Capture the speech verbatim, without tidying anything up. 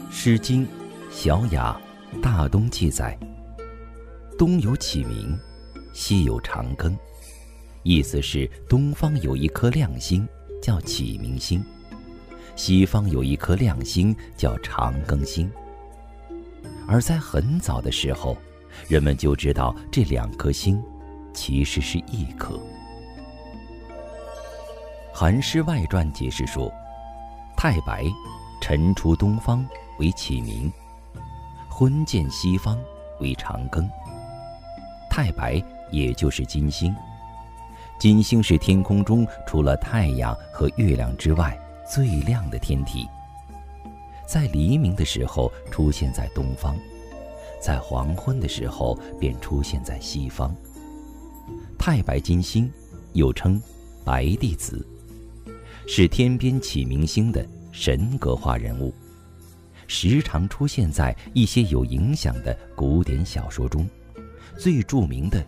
诗经·小雅·大东记载：东有启明，西有长庚。意思是东方有一颗亮星叫启明星，西方有一颗亮星叫长庚星。而在很早的时候，人们就知道这两颗星其实是一颗。《韩诗外传》解释说，太白晨出东方为启明，昏见西方为长庚。太白也就是金星，金星是天空中除了太阳和月亮之外最亮的天体，在黎明的时候出现在东方，在黄昏的时候便出现在西方。太白金星又称白帝子，是天边启明星的神格化人物，时常出现在一些有影响的古典小说中，最著名的